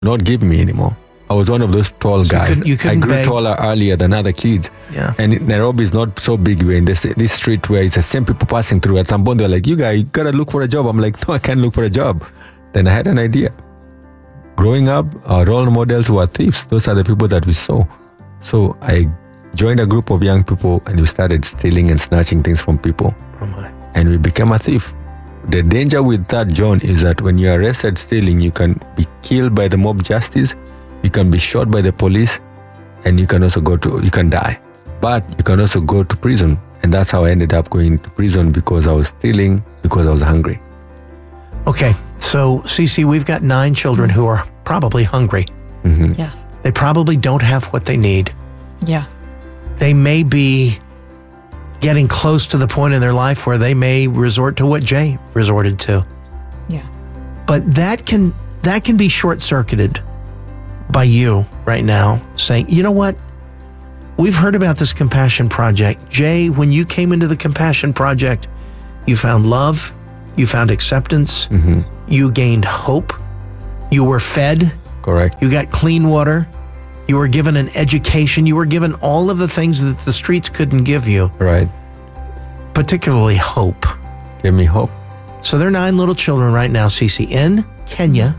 not give me anymore. I was one of those tall guys. You couldn't I grew beg. taller earlier than other kids. Yeah. And Nairobi is not so big. We're in this street where it's the same people passing through. At some point, they're like, you gotta look for a job. I'm like, no, I can't look for a job. Then I had an idea. Growing up, our role models were thieves. Those are the people that we saw. So I joined a group of young people and we started stealing and snatching things from people. Oh my. And we became a thief. The danger with that, John, is that when you're arrested stealing, you can be killed by the mob justice, you can be shot by the police, and you can also you can die. But you can also go to prison. And that's how I ended up going to prison, because I was stealing, because I was hungry. Okay, so Cece, we've got 9 children who are probably hungry. Mm-hmm. Yeah. They probably don't have what they need. Yeah. They may be getting close to the point in their life where they may resort to what Jay resorted to. Yeah. But that can be short-circuited by you right now saying, you know what? We've heard about this Compassion Project. Jay, when you came into the Compassion Project, you found love, you found acceptance, you gained hope, you were fed, Correct. you got clean water, you were given an education, you were given all of the things that the streets couldn't give you, Right. particularly hope. Give me hope. So there are 9 little children right now, Cece, in Kenya,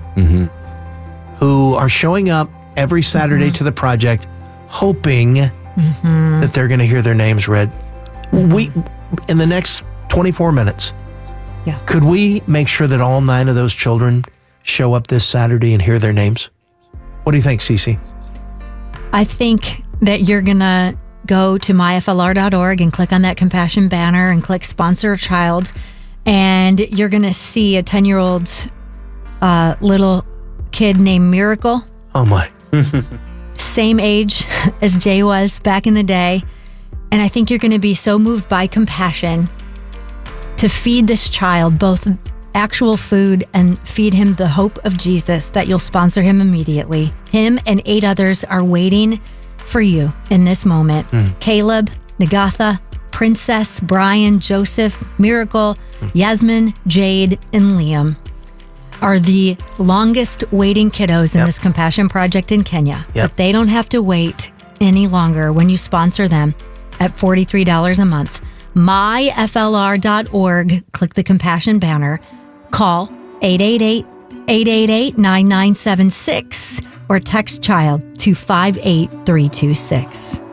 who are showing up every Saturday to the project, hoping that they're going to hear their names read. In the next 24 minutes, Yeah. could we make sure that all 9 of those children show up this Saturday and hear their names? What do you think, Cece? I think that you're going to go to myflr.org and click on that compassion banner and click sponsor a child. And you're going to see a 10-year-old little kid named Miracle, Oh my. same age as Jay was back in the day. And I think you're going to be so moved by compassion to feed this child both actual food and feed him the hope of Jesus that you'll sponsor him immediately. Him and 8 others are waiting for you in this moment. Caleb, Nagatha, Princess, Brian, Joseph, Miracle, Yasmin, Jade, and Liam are the longest waiting kiddos in this Compassion Project in Kenya. Yep. But they don't have to wait any longer when you sponsor them at $43 a month. myflr.org, click the Compassion banner, call 888-888-9976 or text child to 58326.